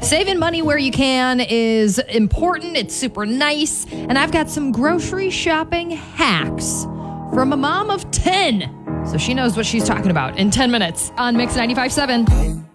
Saving money where you can is important. It's super nice. And I've got some grocery shopping hacks from a mom of 10. So she knows what she's talking about in 10 minutes on Mix 95.7.